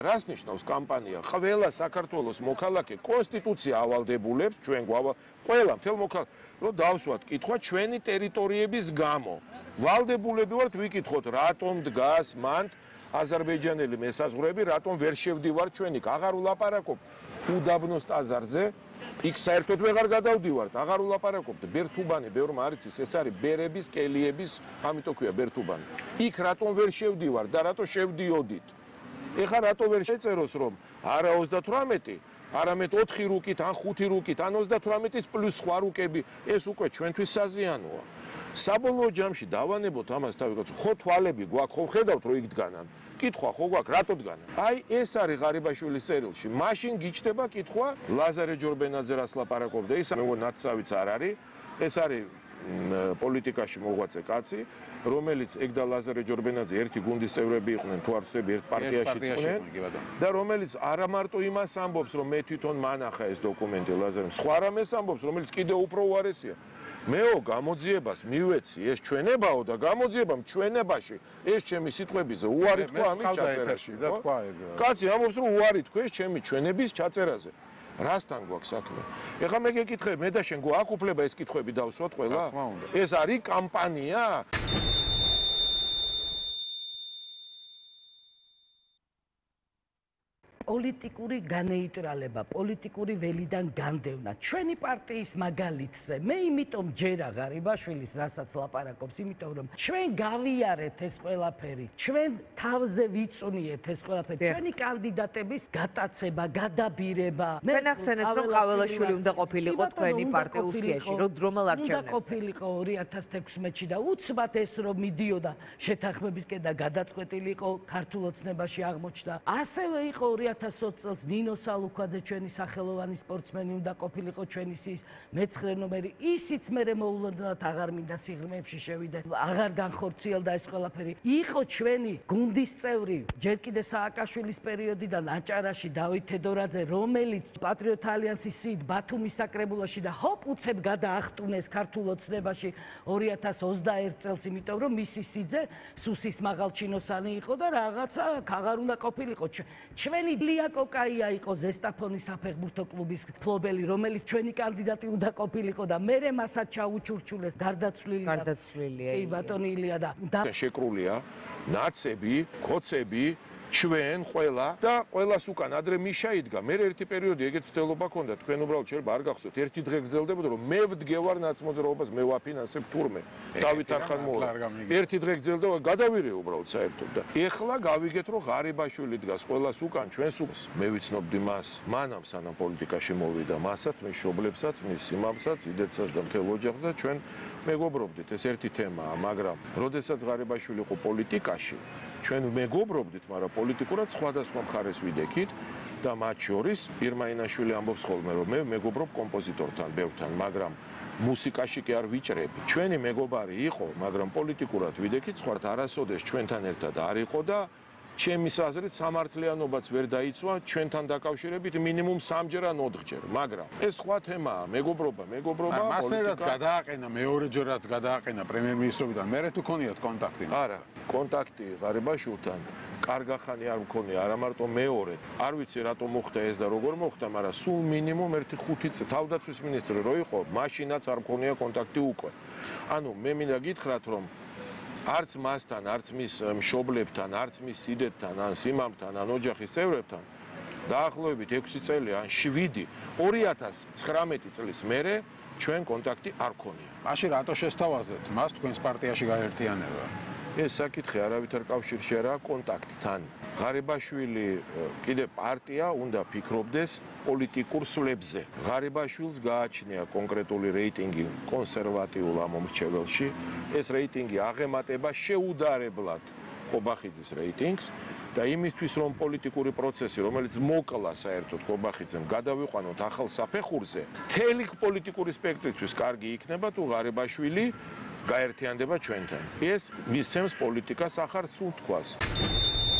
რას ნიშნავს კამპანია? ყველა საქართველოს მოქალაქე კონსტიტუცია ავალდებულებს, ჩვენ ყველა მთელ მოქალაქე, რომ დავსვათ კითხვა ჩვენი ტერიტორიების გამო. ვალდებულები ვართ ვიკითხოთ, რატომ დგას მანდ აზერბაიჯანელი მესაზღვრეები, რატომ ვერ შევდივართ ჩვენი, აღარ ვლაპარაკობ უდაბნოს ტაძარზე, იქ საერთოდ ვეღარ გადავდივართ, აღარ ვლაპარაკობთ. ბერთუბანი, ბევრმა არ იცის, ეს არის ბერების, კელიების, ამიტომ ქვია ბერთუბანი. იქ რატომ ვერ შევდივართ და რატო შევდიოდით? ეხლა რატო ვერ შეწეროს, რომ არა 38, არამედ 4 რუკით, ან 5 რუკით, ან 38-ის პლუს სხვა რუკები, ეს უკვე ჩვენთვის საზიანოა. საბოლოო ჯამში დავანებოთ ამას თავი კაცო, ხო თვალები გვაქვს, ხო ხედავთ რომ იქ დგანან. კითხვა ხო გვაქვს, რატო დგანან? აი ეს არის ღარიბაშვილის წერილში. მაშინ გიჩნდება კითხვა, ლაზარე ჯორბენაძე რას ლაპარაკობდა, ის მე მგონი ნაცავიც არ არის. ეს არის პოლიტიკაში მოღვაწე კაცი, რომელიც ეგ და ლაზარე ჯორბენაძე ერთი გუნდის წევრები იყვნენ, თუ არ ვცდები, ერთ პარტიაში იყვნენ და რომელიც არა მარტო იმას ამბობს, რომ მე თვითონ მანახა ეს დოკუმენტი ლაზარემ, სხვა რამეს ამბობს, რომელიც კიდევ უფრო უარესია. მეო გამოძიებას მივეცი, ეს ჩვენებაო და გამოძიებამ ჩვენებაში ეს ჩემი სიტყვებიზე უარი თქვა ამის ჩაწერაში და თქვა ეგ. კაცი ამბობს, რომ უარი თქვა ეს ჩემი ჩვენების ჩაწერაზე. რასთან გვაქვს საქმე? ეხლა მე გეკითხე, მე და შენ გვაქვს უფლება ეს კითხვები დავსვათ ყველა? ეს არის კამპანია? პოლიტიკური განეიტრალება, პოლიტიკური ველიდან განდევნა. ჩვენი პარტიის მაგალითზე მე იმიტომ ჯერა ღარიბაშვილის, რასაც ლაპარაკობს, იმიტომ რომ ჩვენ გავიარეთ ეს ყველაფერი, ჩვენ თავზე ვიწვნიეთ ეს ყველაფერი, ჩვენი კანდიდატების გატაცება, გადაბირება. მე ნახსენებ, რომ ყაველაშვილი უნდა ყოფილიყო თქვენი პარტიულ სიაში, რომელ არჩევნებზე? უნდა ყოფილიყო 2016-ში და უცბად ეს რომ მიდიოდა შეთანხმებისკენ და გადაწყვეტილიყო ქართულ ოცნებაში აღმოჩნდა. ასევე იყო 2020 წელს ნინო სალუქვაძე ჩვენი სახელოვანი სპორტსმენი უნდა ყოფილიყო ჩვენი სიის მე-9 ნომერი. ისიც მერე მოულოდნელად აღარ მინდა სიღრმეებში შევიდა, აღარ განხორციელდა ეს ყველაფერი. იყო ჩვენი გუნდის წევრი ჯერ კიდე სააკაშვილის პერიოდიდან აჭარაში დავით თედორაძე, რომელიც პატრიოტ ალიანსის სიით ბათუმის საკრებულოში და ჰოპ უცებ გადაახტუნეს ქართულ ოცნებაში 2021 წელს, იმიტომ რომ მისი სიძე სუსის მაღალჩინოსანი იყო და რაღაცა აღარ უნდა ყოფილიყო. ჩვენი ლია კოკაია იყო ზესტაფონის საფეხბურთო კლუბის ფლობელი, რომელიც ჩვენი კანდიდატი უნდა ყოფილიყო და მერე მასაც ჩაუჩურჩულეს გარდაცვლილია. კი ბატონი ილია და შეკრულია ნაცები, კოცები ჩვენ ყველა და ყველას უკან ადრე მიშა იდგა. მე ერთი პერიოდი ეგეთ ცდელობა ქონდა, თქვენ უბრალოდ შეიძლება არ გახსოვთ, ერთი დღე გრძელდებოდა, რომ მე ვდგევარ ნაცმოძრაობას, მე ვაფინანსებ თურმე. დავით არხანმოლა. ერთი დღე გრძელდება, გადავირე უბრალოდ საერთოდ და ეხლა გავიგეთ, რომ ღარიბაშვილი დგას ყველას უკან, ჩვენს უკან. მე ვიცნობდი მას, მანამ სანამ პოლიტიკაში მოვიდა, მასაც, მე შობლებსაც, მის სიმამსაც, იდეცას და მთელ ოჯახს და ჩვენ მეგობრობდით. ეს ერთი თემაა, მაგრამ როდესაც ღარიბაშვილი იყო პოლიტიკაში, ჩვენ მეგობრობდით, მაგრამ პოლიტიკურად სხვადასხვა მხარეს ვიდექით და მათ შორის ირმაინაშვილი ამბობს ხოლმე, რომ მე მეგობრობ კომპოზიტორთან, ბევრთან, მაგრამ მუსიკაში კი არ ვიჭრები. ჩვენი მეგობარი იყო, მაგრამ პოლიტიკურად ვიდექით, სხვა არასოდეს ჩვენთან ერთად არ იყო და ჩემის აზრით სამართლიანობაც ვერ დაიცვა ჩვენთან დაკავშირებით მინიმუმ 3-ჯერ ან 4-ჯერ, მაგრამ ეს სხვა თემაა, მეგობრობა, მასერაც გადააყენა, მეორეჯერაც გადააყენა პრემიერ-მინისტრობიდან, მერე თუ ქონიათ კონტაქტი? არა, კონტაქტი ღარიბაშვილთან კარგახანი არ მქონია, არა მარტო მეორე. არ ვიცი რატომ მოხდა ეს და როგორ მოხდა, მაგრამ სულ მინიმუმ 1-5 წელი თავდაცვის მინისტრი რო იყო, მაშინაც არ მქონია კონტაქტი უკვე. ანუ მე მინდა გითხრათ, რომ არც მასთან, არც მის მშობლებთან, არც მის სიდეთთან, ან სიმამთან, ან ოჯახის წევრებთან დაახლოებით 6 წელი ან 7, 2019 წლის მერე ჩვენ კონტაქტი არ ქონია. მაშინ რატო შესთავაზეთ მას თქვენს პარტიაში გაერთიანება? ეს საკითხი არავითარ კავშირში არა კონტაქტთან. ღარიბაშვილი კიდე პარტია უნდა ფიქრობდეს პოლიტიკურ სვლებზე. ღარიბაშვილს გააჩნია კონკრეტული რეიტინგი კონსერვატიულ ამომრჩეველში. ეს რეიტინგი აღემატება შეუდარებლად ყობახიძის რეიტინგს და იმისთვის რომ პოლიტიკური პროცესი, რომელიც მოკლა საერთოდ ყობახიძემ, გადავიყვანოთ ახალ საფეხურზე, მთელი პოლიტიკური სპექტრისთვის კარგი იქნება თუ ღარიბაშვილი გაერთიანდება ჩვენთან. ეს მისცემს პოლიტიკას ახალ სუნთქვას.